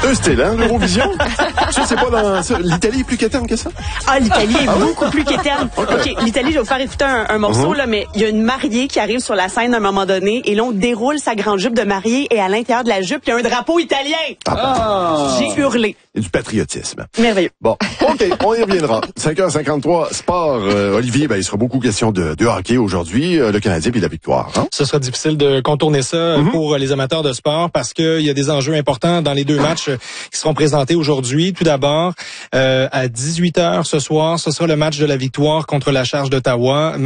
Style, hein, l'Eurovision? Ça, c'est pas dans ça. L'Italie est plus quétaine que ça? Ah, l'Italie est beaucoup plus quétaine. OK, l'Italie, je vais vous faire écouter un morceau, là, mais il y a une mariée qui arrive sur la scène à un moment donné, et là, on déroule sa grande jupe de mariée, et à l'intérieur de la jupe, il y a un drapeau italien. J'ai hurlé. Il y a du patriotisme. Merveilleux. Bon, OK, on y reviendra. 5h53, sport. Olivier, il sera beaucoup question de hockey aujourd'hui. Le Canadien puis la victoire. Hein? Ce sera difficile de contourner ça pour les amateurs de sport parce qu'il y a des enjeux importants dans les deux matchs qui seront présentés aujourd'hui. Tout d'abord, à 18h ce soir, ce sera le match de la victoire contre la Charge d'Ottawa.